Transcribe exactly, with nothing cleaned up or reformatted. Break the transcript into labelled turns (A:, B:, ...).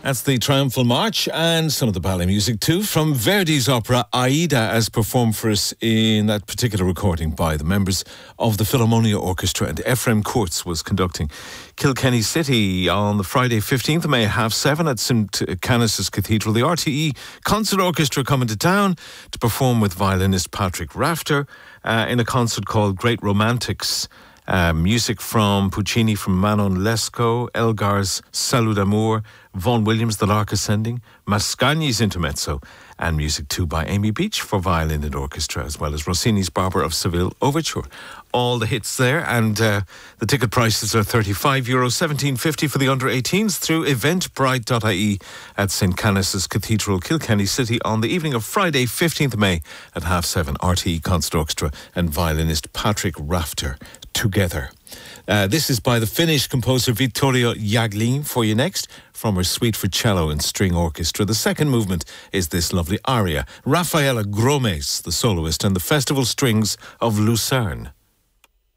A: That's the Triumphal March and some of the ballet music too from Verdi's opera Aida, as performed for us in that particular recording by the members of the Philharmonia Orchestra. And Ephraim Kurtz was conducting Kilkenny City on the Friday fifteenth of May, half seven at Saint Canice's Cathedral. The R T E Concert Orchestra coming to town to perform with violinist Patrick Rafter uh, in a concert called Great Romantics. Uh, music from Puccini, from Manon Lescaut, Elgar's Salut d'Amour, Vaughan Williams' The Lark Ascending, Mascagni's Intermezzo, and music too by Amy Beach for violin and orchestra, as well as Rossini's Barber of Seville Overture. All the hits there, and uh, the ticket prices are thirty-five euro, seventeen fifty for the under eighteens through eventbrite dot I E at Saint Canice's Cathedral, Kilkenny City on the evening of Friday fifteenth of May at half seven. R T E Concert Orchestra and violinist Patrick Rafter together. Uh, this is by the Finnish composer Vittorio Jagellin for you next, from her Suite for Cello and String Orchestra. The second movement is this lovely aria, Raffaella Gromes, the soloist, and the Festival Strings of Lucerne.